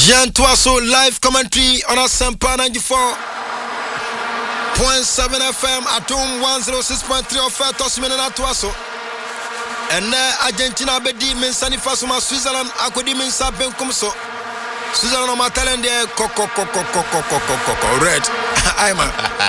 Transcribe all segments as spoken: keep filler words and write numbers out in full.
Jean Toasso live commentary on a Sampa ninety-four point seven F M at home one oh six point three of Tosmina Toasso. And Argentina bedi mensani fasuma Switzerland akodi mensa benkumso. Switzerland on my talent there koko koko koko koko koko red. I'm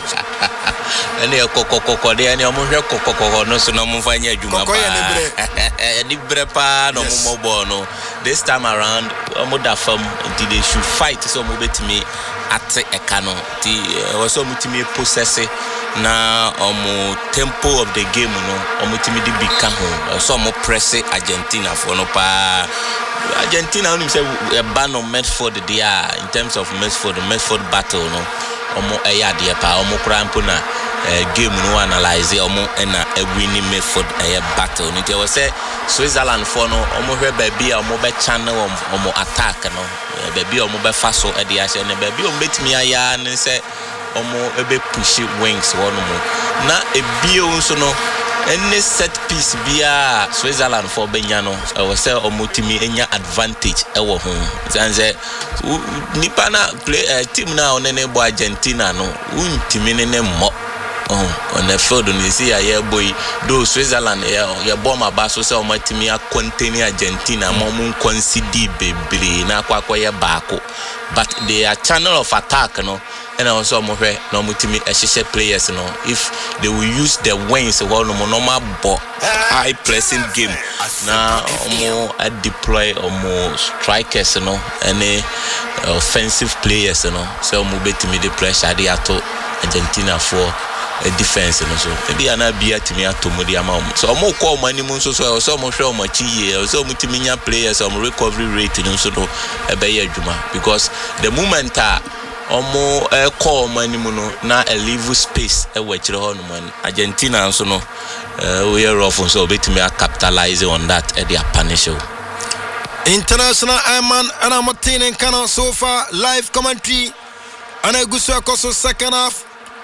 Any koko koko there any omo koko koko no so no mo fanya adwuma pa. Ni brepa no mo bono. This time around omo da fam did they should fight so mo betimi ate ekano ti also mutimi possess na omo tempo of the game no omo timi di bika ho so omo press Argentina for no pa. Argentina only say a ban on Medford there in terms of Medford Medford battle no omo eya de pa omo krampo na game no analyze omo na a winning Medford eya battle no there was say Switzerland for no omo hwe baby omo be channel omo attack no baby omo be fa so e de ase na baby omo betimi aya ne say omo ebe push wings wono mo na ebio nso no any set piece bia Switzerland for Benyano I was say omutimi enya advantage ewo ho sanze nipa na play uh, team na onene bo Argentina no untimi ne mo oh on the field no see ya boy do Switzerland ya ya bomb aba so say omutimi a contain Argentina mo mun concede bebre na kwa kwa ya baako but they are channel of attack no and also mo hwe no mutimi ehye players no if they will use the wings or no normal ball high pressing game na mo deploy or mo strikers no any offensive players no so mo betimi the pressure dey ato Argentina for a defense no so maybe ana bia timi atomo di ama so mo call mani mo so so so mo hwe o ma chiye so mutimi nya players o recovery rate no so no e be ya adwuma because the moment a omo e call mani mu no na a leave space e wa kire ho no man Argentina so no we are rough so betimi a capitalize on that e dey punish international Ayman and Martin and Kana so far live commentary and a good so second half.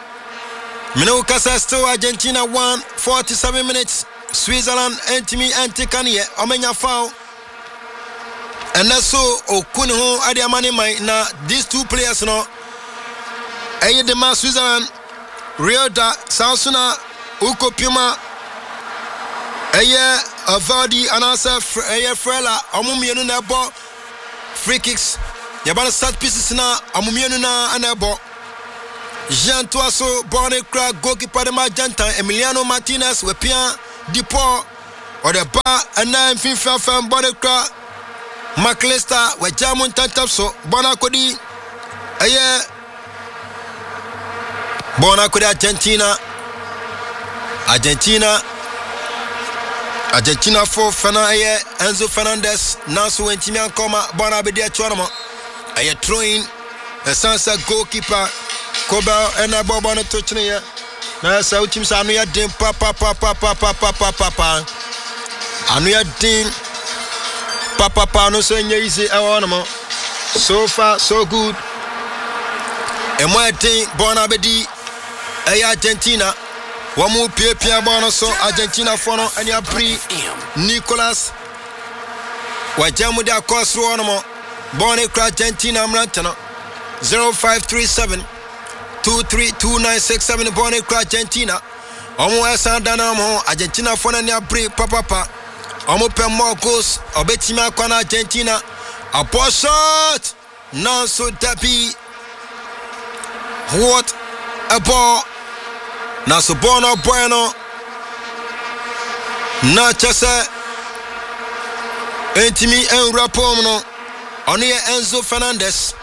Mino Casa still Argentina one forty-seven minutes. Switzerland entimi antikanie omenya foul. And that's so Okunho Adiamani mai na these two players no. Aye de ma Switzerland Rioda Sansuna Uko Puma Aye Avadi anasa Aye Frela omumienu na ball free kicks. Yabana start pieces na omumienu na anabo. Jean Toasso, Bonnie Crack, goalkeeper de Magenta, Emiliano Martinez, Wepian, Dupont, or the bar, and nine FIFA fan, Bonnie Crack, McLester, where Jamon Tantapso, Bonacodi, a year, Bonacodi, Argentina, Argentina, Argentina for Fernandez, Enzo Fernandez, Nansu and Timian Coma, Bonabedia Chorama, a year throwing, a sunset goalkeeper. Koba and a bob on a touch near. Now, so teams are near dim papa papa papa papa papa. And we are dim papa pano so easy. I so far, so good. And my thing, Bonabedi, a Argentina. One more Pia Pia Bono, so Argentina Fono and your pre Nicolas. Why Jamuda cost one more? Bonnie Argentina Mrantano zero five three seven. two three two nine six seven Bonnie Argentina. Omo esa dana mo Argentina for na break papa papa. Omo pe more goals obetima kwana Argentina. A poor shot. Non so dabi. What a ball. Na so bono bueno. Na chese. Entimi en rapom no. Oni Enzo Fernandez.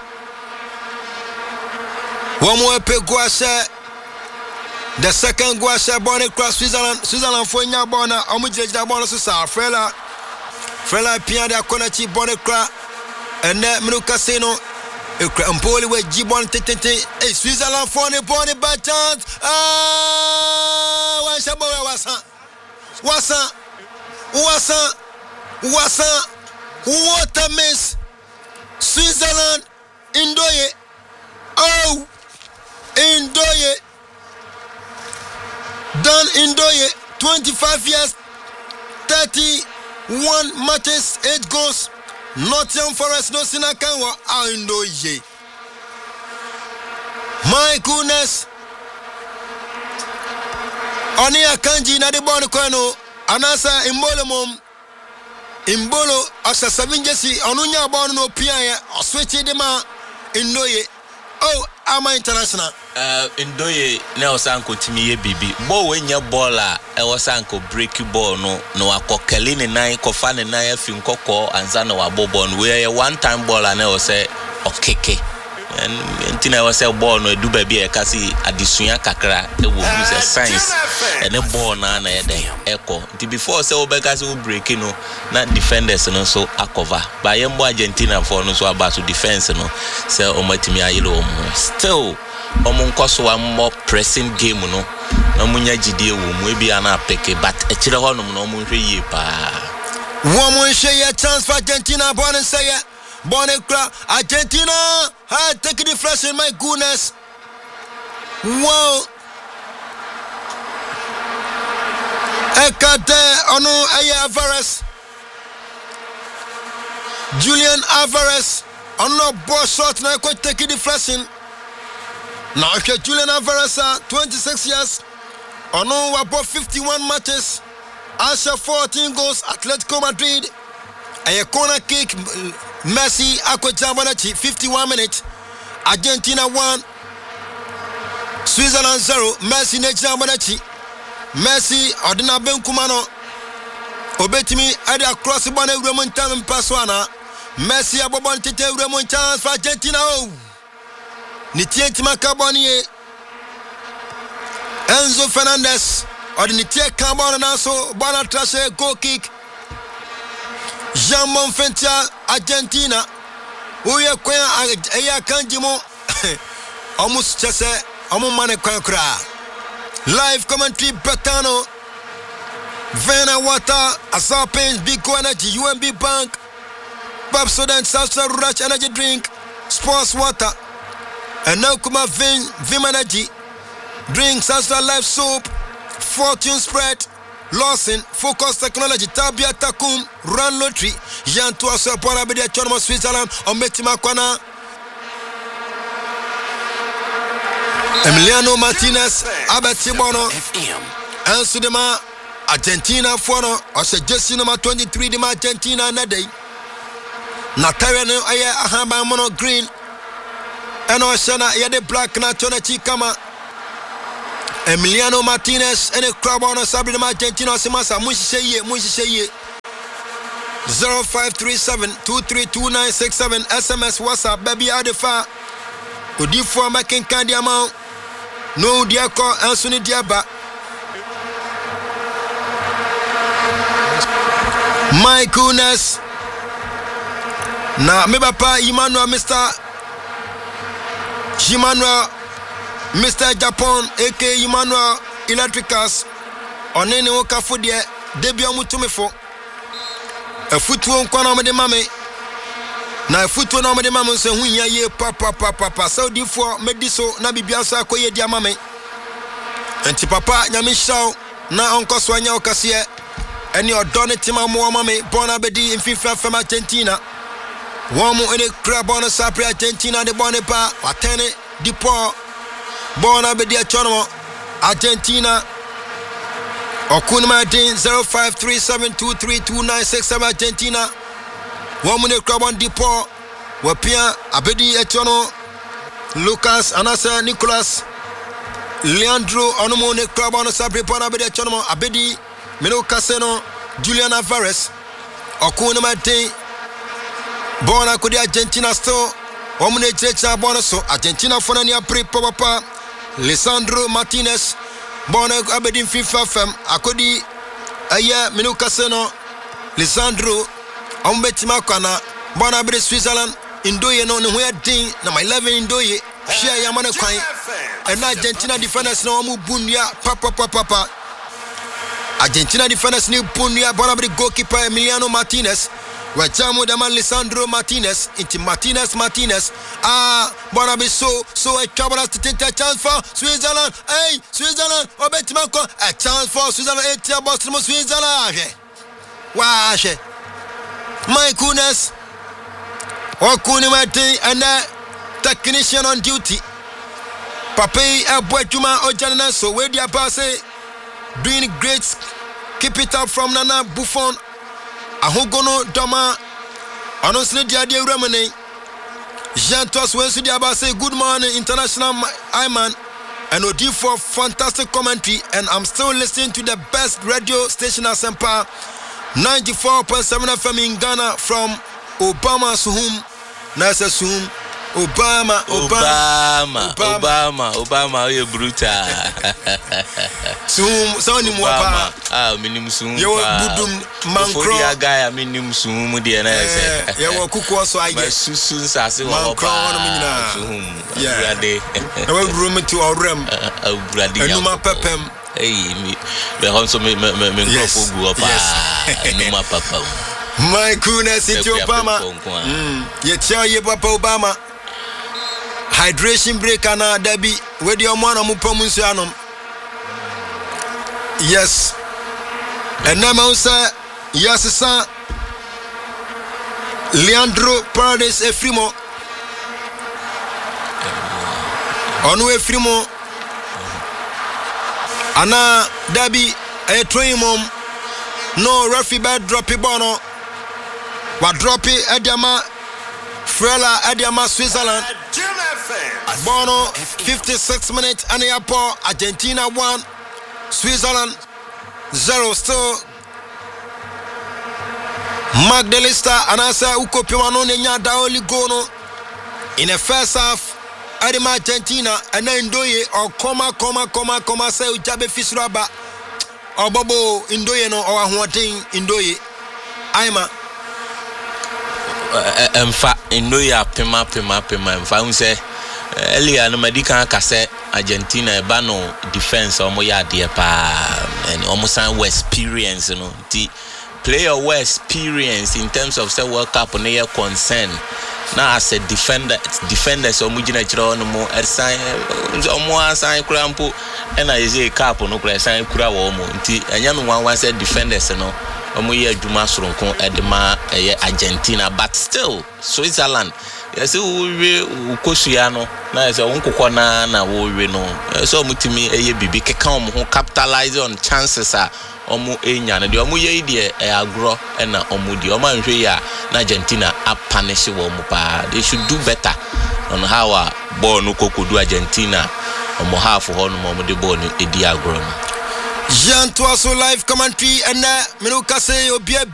One more pick Guasha. The second Guasha born across Switzerland. Switzerland for Yabona. Omujaj Dabona Susa. Frela. Frela Pian de Konachi Bonacra. And then Minu Casino. Empoli with Gibon Tete. Hey, Switzerland for the Bonnie by chance. Ah, why Shaboya Wasa? Wasa? Wasa? Wasa? What a miss. Switzerland. Indoye. Oh. Ndoye Dan Ndoye twenty-five years thirty-one matches eight goals Nottingham Forest no sinakanwa aindo ye. My goodness. Oni akanji na de bon kwano anasa imbolo mom imbolo asa seven jesi onunya bon no pia oswechi de ma indoye. Oh, ama international. Uh, indoye na osanko timi ye bibi. Bo we nya bola e osanko break ball no no akokele ne nan kofa ne nan afi nkoko anza na wabobon we one time baller na o say okeke. And ntina was a ball no do baby e kasi adisunya kakra e wo use science and a ball na na e echo nti before say obeka say break no na defenders no so akova ba yembo Argentina for no so about to defense no say omatimi ayelo omo still omo nkoso wa more pressing game no na munya gidie wo mu e bia na peke but e kire ho no no mo hwe yie pa wo mo hwe ye chance for Argentina born and say Bonekra, Argentina, I take the flash in my goodness. Wow. Ekate, Ono, Aya Alvarez. Julian Alvarez. Ono, boss shot, now I could take the flash in. Now, if you're Julian Alvarez, twenty-six years. Ono, about fifty-one matches. Asha, fourteen goals, Atletico Madrid. A corner kick. Messi Akojambanachi fifty-one minutes. Argentina one, Switzerland zero. Messi Nejambanachi. Messi Odina Ben Kumano. Obetimi Adi across the bonnet Roman Time Paswana. Messi Abobon Tete Roman chance for Argentina. Oh, Nitienti Macaboni Enzo Fernandez or the Nitie Carbon and also Bonatrashe goal kick. Jean Monfentia Argentina. We are quite a kanjimo almost just a Omumane Kwankra. Live commentary Betano Vena Water, Asar Paints, Big Energy, U M B Bank, Bob Sodan, Southside Rush Energy Drink, Sports Water, and now Kuma Vin, Vim Energy, Drink Southside Life Soap, Fortune Spread. Lawson, Focus Technology, Tabia Takum, Run Lottery, Jean Tuaso, Ponabedia, Chonoma, Switzerland, Ometima Kwana, Emiliano Martinez, Abati Bono, Ansudema, Argentina, Fono, Ose Jesse number twenty-three, the Argentina, Nade, Natarian, Aya, Ahamba, Mono Green, and Oshana, Yade Black, Natona Chikama. Emiliano Martinez and a crowd on a Sabrina Argentina Simasa Mushi Mushi zero five three seven two three two nine six seven S M S WhatsApp baby Adefa Udifo making candy amount no diako Ansuni Diaba my goodness na me papa Emmanuel Mister Emmanuel Mister Japan, A K Emmanuel Electricals, on any woka for the debut mutumefo. A foot won't come on the mammy. Now, a foot won't on the mammy, so when ye papa papa, so therefore, Mediso, Nabi Biasa, Koye Diamame. And Tipapa, Yamishaw, now Uncle Swanya Ocassia, and your Donatima Moamame, Bonabedi in FIFA from Argentina. One more in a crab on a Sapri Argentina, the Bonepa, Atene, Depo. Bona Bedia Chono, Argentina, Okunma Din zero five three seven two three two nine six seven Argentina, one minute crab on Depot, Wapia, Abedi Echono, Lucas, Anasa, Nicholas, Leandro, Onomone crab on the Sabri Bona Bedia Chono, Abedi, Mino Caseno, Julian Alvarez, Okunma Din, Bona Kudi Argentina still, one minute Checha Bonaso, Argentina Fonania Pre Papa. Lisandro Martinez, born Abedin FIFA Fem, Akodi, Aya, Minukaseno, Lisandro, Ombetimakana, born Abed Switzerland, Indoye, no, where ding, number eleven Indoye, share Yamana Kwai, and Argentina defenders no mu Bunya, Papa Papa. Argentina defenders new Bunya, born Abed goalkeeper Emiliano Martinez. Wachamo dama Lisandro Martinez into Martinez Martinez ah Bonabi so so a trouble to take a chance for Switzerland. Hey Switzerland Obetimako a chance for Switzerland eight year Boston Switzerland. Wow, my goodness. Okuni Martin and a technician on duty. Pape Abuetuma Ojanana, so where the passe doing great. Keep it up from Nana Buffon. Ahogono Doma. Honestly, the idea remaining. Jean Tos Wensu Diaba say good morning, international Iman. And Odi for fantastic commentary. And I'm still listening to the best radio station at Sempa ninety-four point seven F M in Ghana from Obama Suhum. Nasa Suhum. Obama, Obama, Obama, Obama, Obama, you're brutal. Soon, Sonny Mwapa. Ah, minimum soon. You were Budum Mancro. Guy, I mean, him soon, dear. You were Kuku, so I guess soon, Sassy, Mancro. Yeah, they were room to our room. Oh, Brady, Numa Pepem. Hey, me, the Honso, me, me, me, me, yes, yes, Numa Papa. My goodness, into Obama. You tell you, Papa Obama. Hydration break and uh, Debbie, where the Omana Mupamunsianum. Yes, and now, sir, yes, sir. Leandro Paredes Efrimo. Onu Efrimo. Anna Debbie, a train mom. No, Rafi bad drop it bono. What drop it, Adama. Frela Adiama Switzerland. Bono fifty-six minutes and Airport. Argentina one, Switzerland zero. Still Magdalista and I say Uko Piwano Nenya Daoli Gono in the first half. Adima Argentina and then Ndoye or Koma Koma Koma Koma say Ujabe Fisraba or Bobo Indoye no or Huating Indoye. Aima. In fact, in New York, Pima, Pima, Pima, in fact, say earlier, no medical cassette, Argentina, Bano defense, almost ya dear pa, and almost some experience, you know, the player were experience in terms of say World Cup on their concern. Now, as a defender, defenders, or Mujina Chiro, no more, a sign, or more sign, crampo, and I say cap on no sign, crab or more, and young one was a defenders, you know. Omuye Juma Soronko Edema Argentina, but still Switzerland. Yes, we Ukosiano. Na is a unkukwana na we no. So mutimi eye bibi keka omo ho capitalize on chances a omo enya na de omo ye de e agro na omo de omo anhwe ya na Argentina a punish wo omo pa. They should do better on how a ball no kokodu Argentina omo half ho no omo de ball no edi agro no. Jean Toasso live commentary and uh, Minuka say